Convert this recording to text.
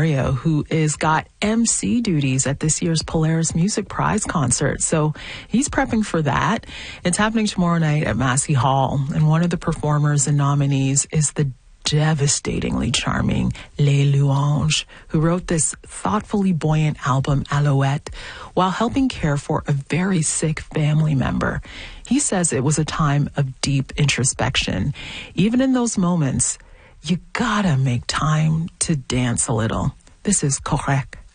Mario, who is got MC duties at this year's Polaris Music Prize concert. So he's prepping for that. It's happening tomorrow night at Massey Hall. And one of the performers and nominees is the devastatingly charming Les Louanges, who wrote this thoughtfully buoyant album, Alouette, while helping care for a very sick family member. He says it was a time of deep introspection. Even in those moments, you gotta make time to dance a little. This is Correct.